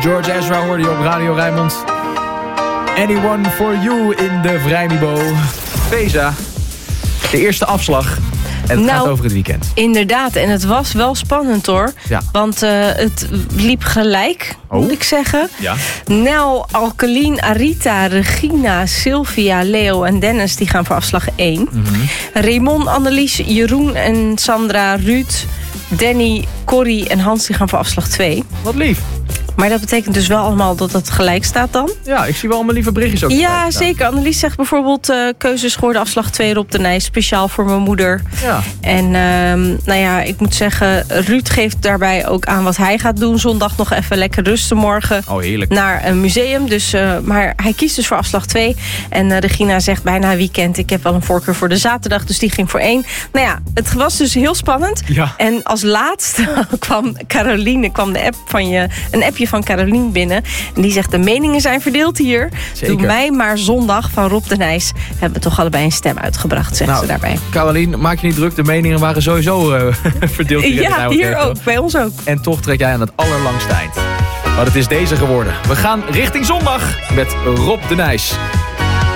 George Ezra hoorde je op Radio Rijnmond. Anyone for you in de Vrijmibo. Pesa, de eerste afslag. En het gaat over het weekend. Inderdaad, en het was wel spannend hoor. Ja. Want het liep gelijk, moet ik zeggen. Ja. Nel, Alkelien, Arita, Regina, Sylvia, Leo en Dennis die gaan voor afslag 1. Raymond, Annelies, Jeroen en Sandra, Ruud, Danny, Corrie en Hans die gaan voor afslag 2. Wat lief. Maar dat betekent dus wel allemaal dat het gelijk staat dan? Ja, ik zie wel allemaal lieve berichtjes ook. Ja, zeker. Annelies zegt bijvoorbeeld keuzes geworden afslag 2 Rob de Nijs. Speciaal voor mijn moeder. Ja. En ik moet zeggen, Ruud geeft daarbij ook aan wat hij gaat doen. Zondag nog even lekker rusten morgen. Oh, heerlijk. Naar een museum. Dus, maar hij kiest dus voor afslag 2. En Regina zegt bijna weekend. Ik heb wel een voorkeur voor de zaterdag. Dus die ging voor 1. Nou ja, het was dus heel spannend. Ja. En als laatste kwam een appje van Caroline binnen. En die zegt, de meningen zijn verdeeld hier. Zeker. Doe mij maar zondag van Rob de Nijs. Hebben we toch allebei een stem uitgebracht, zegt ze daarbij. Caroline, maak je niet druk. De meningen waren sowieso verdeeld. Ja, hier ook. Bij ons ook. En toch trek jij aan het allerlangste eind. Maar het is deze geworden. We gaan richting zondag met Rob de Nijs.